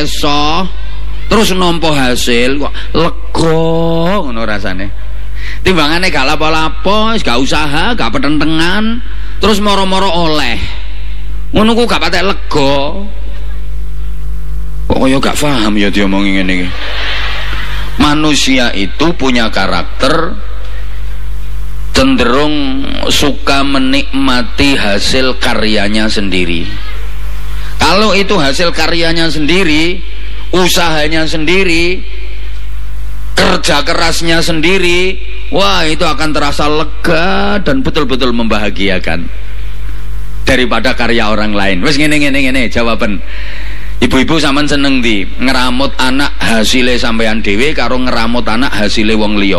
leso terus nampa hasil kok lega ngono rasane. Timbangane gak lapo-lapo, gak usaha, gak petentengan, terus moro-moro oleh. Ngono ku gak patek lega. Kok kaya gak paham ya diomongi ngene iki. Manusia itu punya karakter cenderung suka menikmati hasil karyanya sendiri. Kalau itu hasil karyanya sendiri, usahanya sendiri, kerja kerasnya sendiri, wah itu akan terasa lega dan betul-betul membahagiakan daripada karya orang lain. Wes ngene jawaban. Ibu-ibu sampean seneng di ngeramut anak hasile sampean dhewe karo ngeramut anak hasile wong liya?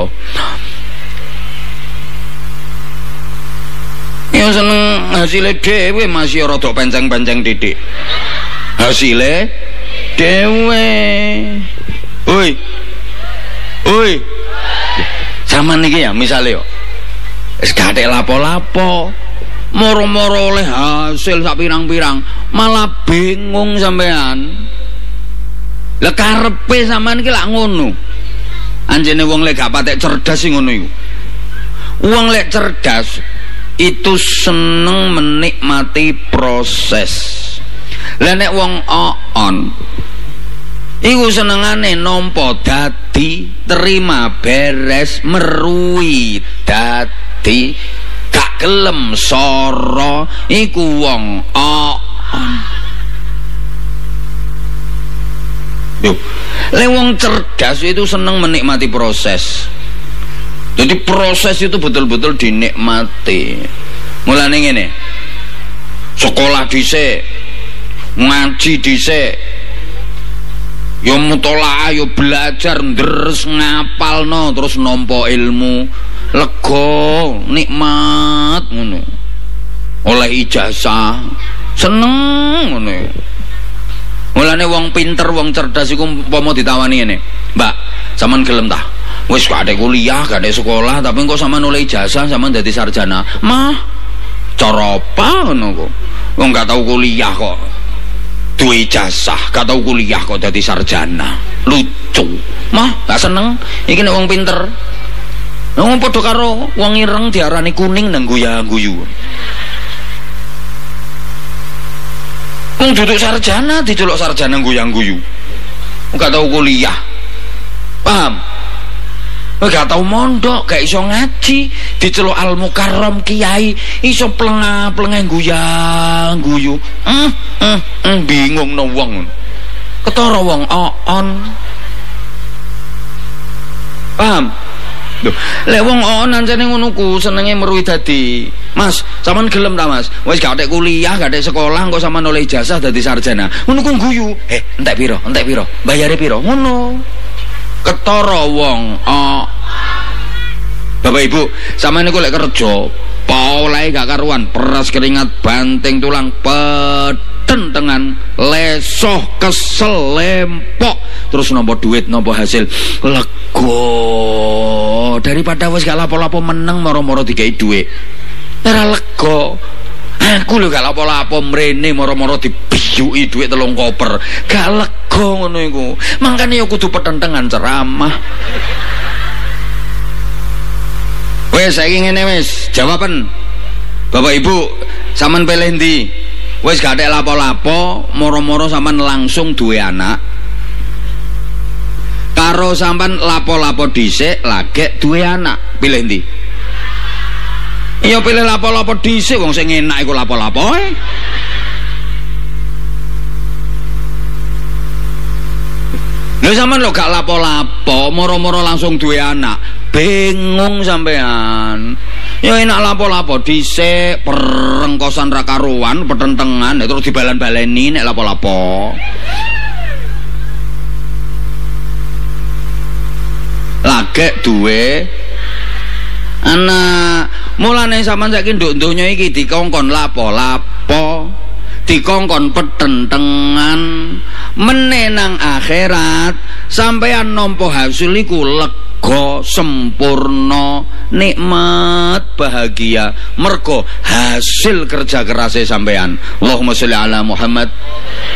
Ya seneng hasile dhewe masih rada penceng-penceng titik. Hasile dhewe. Oi. Zaman niki ya misale yo. Wis gak lapo-lapo. Moro-moro oleh hasil sak pirang-pirang, malah bingung sampean. Lah karepe sampean iki lak ngono. Anjene wong lek gak patek cerdas sing ngono iku. Wong lek cerdas itu seneng menikmati proses. Lah nek wong on iku senengane nampa dadi, terima beres, merui dadi, gak gelem soro, iku wong on. Yo, le wong cerdas itu seneng menikmati proses. Jadi proses itu betul-betul dinikmati. Mulane ngene. Sekolah dhisik, ngaji dhisik, yo mutolaah yo belajar ndres ngapalno terus nampa ilmu, lega, nikmat ngono. Oleh ijazah, seneng ngono. Mulane wong pinter, wong cerdas iku umpama ditawani ngene, "Mbak, sampean gelem ta? Wis gak ada kuliah, gak ada sekolah, tapi kok sampean oleh ijazah, sampean dadi sarjana." Mah, cara apa ngono kok? Wong gak tau kuliah kok duwe ijazah, gak tau kuliah kok dadi sarjana. Lucu. Mah, gak seneng. Iki nek wong pinter. Wong padha karo wong ireng diarani kuning nang guyah-guyu. Wong duduk sarjana diceluk sarjana guyang-guyu. Gak tau kuliah. Paham? Gak tau mondok, gak iso ngaji, diceluk Al Mukarram kiai, iso plengah-plengah guyang-guyu. Bingung no wong. Ketara wong on. Paham? Lho, lek wong on ancene ngono ku senenge meruhi dadi. Mas, sampean gelem ta, Mas? Wis gak ada kuliah, gak ada sekolah, kok sampean oleh ijazah dadi sarjana. Ngono ku guyu. Entek piro? Bayare piro? Ngono. Ketara wong Bapak Ibu, sampeyan niku lek kerja, paolahe gak karuan, peras keringat, banting tulang, petentengan, lesoh, kesel, lempok, terus nampa duit, nampa hasil, lega. Daripada wis gak lapo-lapo meneng moro-moro dikai duit. Ora lega. Aku lho gak lapo-lapo mrene moro-moro dibiyuki duit 3 koper. Gak lega ngono iku. Mangkane ya kudu petentengan ceramah. Wes saiki ngene wis, jawaban. Bapak Ibu, sampean pilih ndi? Wis gak ada lapo-lapo, moro-moro sampean langsung duwe anak. Karo sampean lapo-lapo dhisik lagek duwe anak, pilih ndi? Iya pilih lapo-lapo dhisik wong sing enak iku lapo-lapo. Lha sampean lho gak lapo-lapo, moro-moro langsung duwe anak. Bingung sampean. Ya enak lapo-lapo dhisik, perengkosan ra karuan, petentengan, terus dibalan-baleni nek lapo-lapo. Lagek duwe anak. Mulane sampean saiki nduk donya iki dikongkon lapo-lapo, dikongkon petentengan, menenang akhirat, sampean nampa hasil iku lega, sempurna, nikmat, bahagia, mergo hasil kerja kerase sampean. Allahumma sholli ala Muhammad.